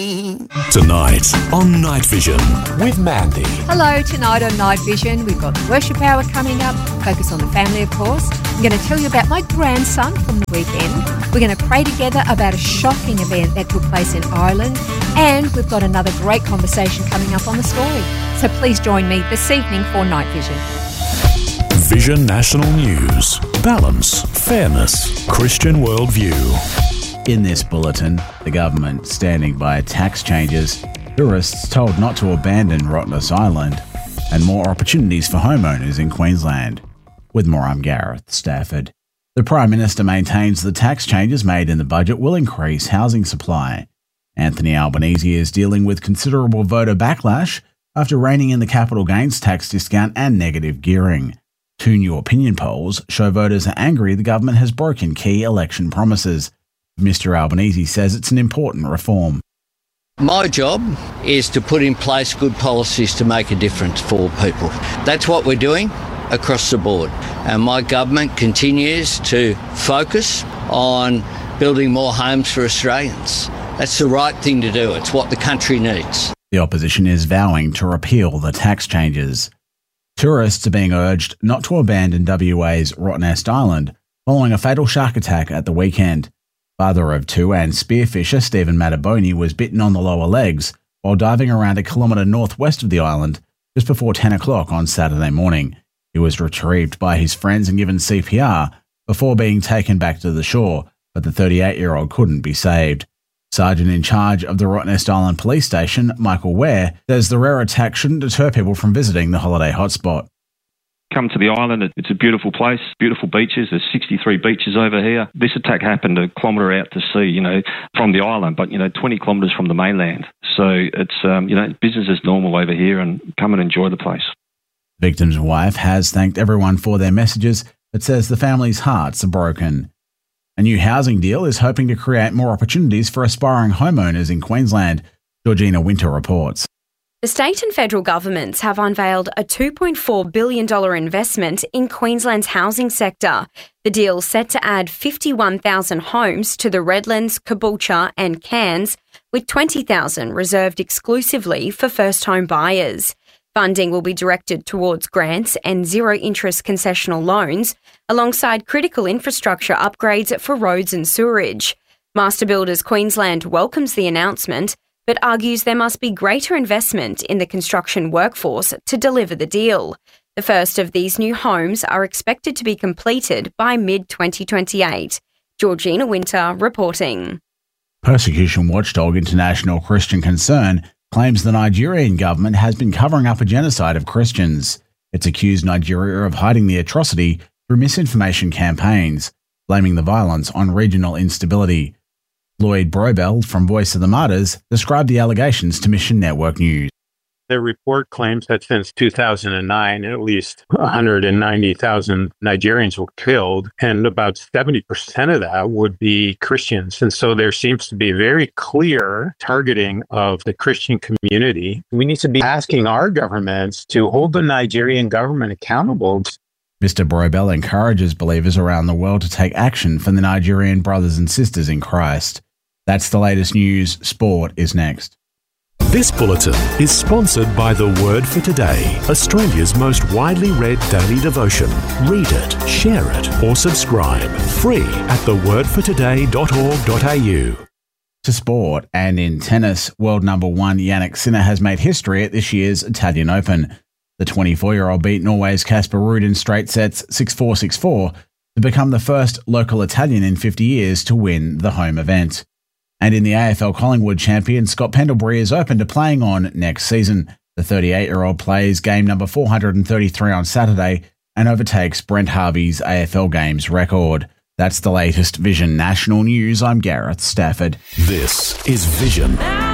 Tonight on Night Vision with Mandy. Hello, tonight on Night Vision, we've got the worship hour coming up, focus on the family of course. I'm going to tell you about my grandson from the weekend. We're going to pray together about a shocking event that took place in Ireland, and we've got another great conversation coming up on the story. So please join me this evening for Night Vision. Vision National News. Balance, fairness, Christian worldview. In this bulletin, the government standing by tax changes, tourists told not to abandon Rottnest Island, and more opportunities for homeowners in Queensland. With more, I'm Gareth Stafford. The Prime Minister maintains the tax changes made in the budget will increase housing supply. Anthony Albanese is dealing with considerable voter backlash after reining in the capital gains tax discount and negative gearing. Two new opinion polls show voters are angry the government has broken key election promises. Mr. Albanese says it's an important reform. My job is to put in place good policies to make a difference for people. That's what we're doing across the board. And my government continues to focus on building more homes for Australians. That's the right thing to do. It's what the country needs. The opposition is vowing to repeal the tax changes. Tourists are being urged not to abandon WA's Rottnest Island following a fatal shark attack at the weekend. Father of two and spearfisher Stephen Mataboni was bitten on the lower legs while diving around a kilometre northwest of the island just before 10 o'clock on Saturday morning. He was retrieved by his friends and given CPR before being taken back to the shore, but the 38-year-old couldn't be saved. Sergeant in charge of the Rottnest Island Police Station, Michael Ware, says the rare attack shouldn't deter people from visiting the holiday hotspot. Come to the island, it's a beautiful place, beautiful beaches. There's 63 beaches over here. This attack happened a kilometre out to sea, from the island, but, 20 kilometres from the mainland. So it's, business as normal over here, and come and enjoy the place. The victim's wife has thanked everyone for their messages, but says the family's hearts are broken. A new housing deal is hoping to create more opportunities for aspiring homeowners in Queensland. Georgina Winter reports. The state and federal governments have unveiled a $2.4 billion investment in Queensland's housing sector. The deal set to add 51,000 homes to the Redlands, Caboolture and Cairns, with 20,000 reserved exclusively for first-home buyers. Funding will be directed towards grants and zero-interest concessional loans, alongside critical infrastructure upgrades for roads and sewerage. Master Builders Queensland welcomes the announcement, but argues there must be greater investment in the construction workforce to deliver the deal. The first of these new homes are expected to be completed by mid-2028. Georgina Winter reporting. Persecution watchdog International Christian Concern claims the Nigerian government has been covering up a genocide of Christians. It's accused Nigeria of hiding the atrocity through misinformation campaigns, blaming the violence on regional instability. Lloyd Brobell from Voice of the Martyrs described the allegations to Mission Network News. Their report claims that since 2009, at least 190,000 Nigerians were killed, and about 70% of that would be Christians. And so there seems to be a very clear targeting of the Christian community. We need to be asking our governments to hold the Nigerian government accountable. Mr. Brobell encourages believers around the world to take action for the Nigerian brothers and sisters in Christ. That's the latest news. Sport is next. This bulletin is sponsored by The Word for Today, Australia's most widely read daily devotion. Read it, share it, or subscribe. Free at thewordfortoday.org.au. To sport, and in tennis, world number one Jannik Sinner has made history at this year's Italian Open. The 24-year-old beat Norway's Casper Ruud in straight sets 6-4, 6-4 to become the first local Italian in 50 years to win the home event. And in the AFL Collingwood champion, Scott Pendlebury is open to playing on next season. The 38-year-old plays game number 433 on Saturday and overtakes Brent Harvey's AFL games record. That's the latest Vision National News. I'm Gareth Stafford. This is Vision.